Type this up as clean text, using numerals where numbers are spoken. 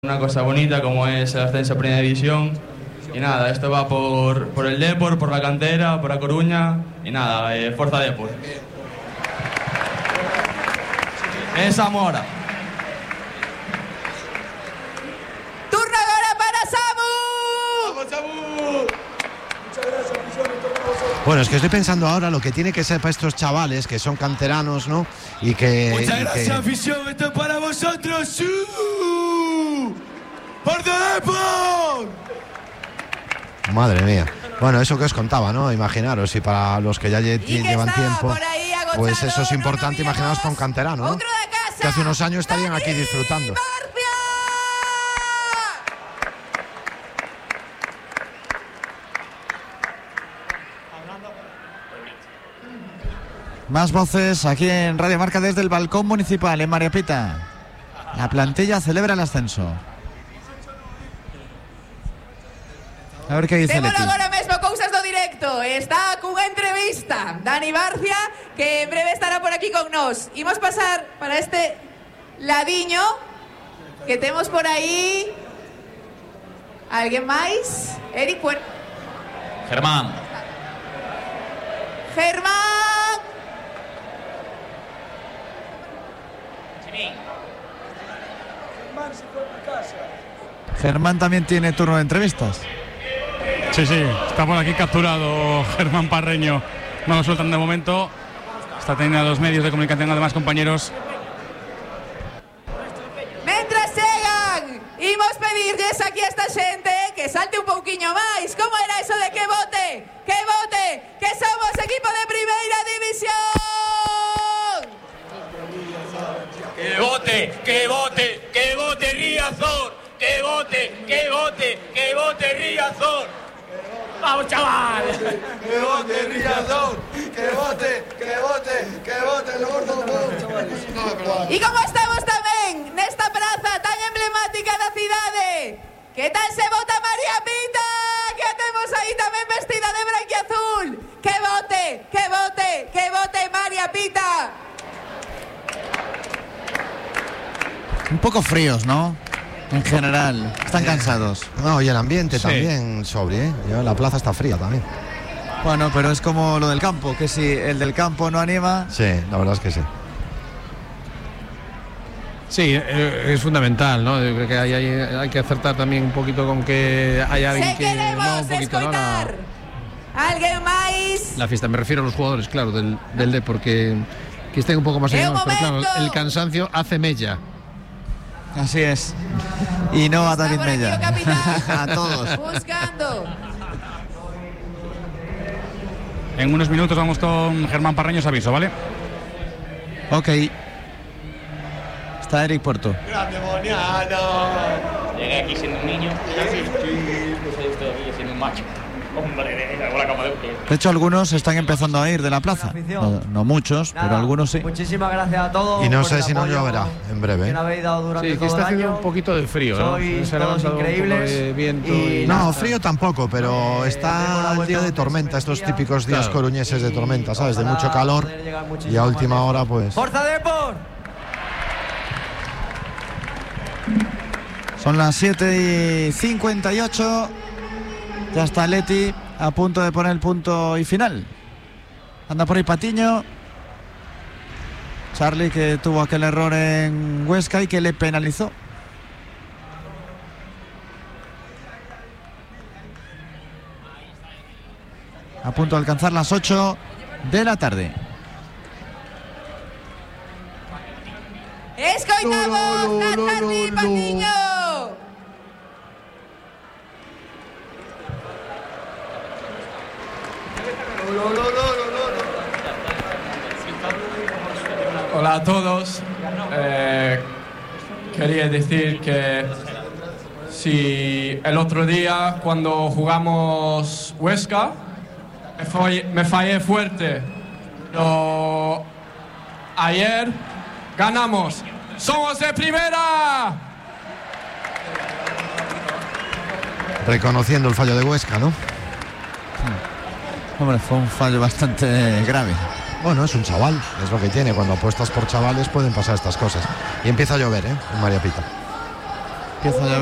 Una cosa bonita como es el ascenso a Primera División. Y nada, esto va por el Depor, por la cantera, por A Coruña. Y nada, Forza Depor. En Zamora. Turno ahora para Samu. ¡Vamos, Samu! Muchas gracias, afición. Bueno, es que estoy pensando ahora lo que tiene que ser para estos chavales que son canteranos, ¿no? Y que... Muchas gracias, afición. Esto es para vosotros. ¡Forza Depor! Madre mía. Bueno, eso que os contaba, ¿no? Imaginaros, y para los que ya llevan tiempo, pues eso es importante, imaginaos para un canterano, ¿no? Que hace unos años estarían aquí disfrutando. Más voces aquí en Radio Marca desde el balcón municipal en María Pita. La plantilla celebra el ascenso. A ver qué dice Temos Leti. agora mesmo cousas do directo. Está cunha entrevista Dani Barcia, que en breve estará por aquí con nós. Imos pasar para este ladiño que temos por aí. Alguén máis? Eric, bueno. Germán. Germán. Germán se fue para casa. Germán también tiene turno de entrevistas. Sí, está por aquí capturado Germán Parreño. No lo sueltan de momento. Está teniendo a los medios de comunicación, además, compañeros. Mentras chegan, imos pedirlles aquí a esta xente que salte un pouquiño máis. Como era eso de que vote, que somos equipo de Primeira División. Que vote Riazor. Que vote Riazor. ¡Vamos, chaval! Que vote Riazor. Que vote el gordo, chavales. E como estamos tamén nesta praza tan emblemática da cidade, que tal se vota María Pita, que a temos aí tamén vestida de branquiazul. Que vote María Pita. Un poco fríos, ¿no? En general, están cansados. No, y el ambiente Sí. también sobre, ¿eh? La plaza está fría también. Bueno, pero es como lo del campo, que si el del campo no anima. Sí, la verdad es que sí. Sí, es fundamental, ¿no? Yo creo que hay que acertar también un poquito con que haya alguien Se que queremos un poquito, ¿no? escoitar. Alguén máis? La fiesta, me refiero a los jugadores, claro, del Depor, que estén un poco más animados, pero claro, momento. el cansancio hace mella. Así es. Y no a David Está por aquí Mella. o capitán. A todos. Buscando. En unos minutos vamos con Germán Parreño, os aviso, ¿vale? Ok. Está Eric Puerto. Grande Boniano. Llegué aquí siendo un niño. Estoy aquí siendo un macho. Hombre, me hago la cama de un pie. De hecho, algunos están empezando a ir de la plaza. No muchos, pero algunos sí. Muchísimas gracias a todos. Y no por sé el si nos apoyo lloverá en breve. que nos habéis dado durante Sí, que todo está el haciendo año. un poquito de frío, ¿no? Sois Se ha todos levantado un poco increíbles. de viento Y y... No, frío tampoco, pero está el día de tormenta, estos típicos días Claro. coruñeses de tormenta, ¿sabes? De mucho Ojalá calor poder llegar y muchísimo a última más hora, lejos. pues... ¡Forza Depor! Son las 7:58. Ya está Leti a punto de poner el punto y final. Anda por ahí Patiño. Charlie, que tuvo aquel error en Huesca y que le penalizó. A punto de alcanzar las 8 de la tarde. Escoitamos a Charlie Patiño. Hola a todos. Quería decir que si el otro día cuando jugamos Huesca me fallé fuerte, pero ayer ganamos. ¡Somos de primera! Reconociendo el fallo de Huesca, ¿no? Hombre, fue un fallo bastante grave. Bueno, es un chaval, es lo que tiene. Cuando apuestas por chavales pueden pasar estas cosas. Y empieza a llover, ¿eh? En María Pita. Empieza a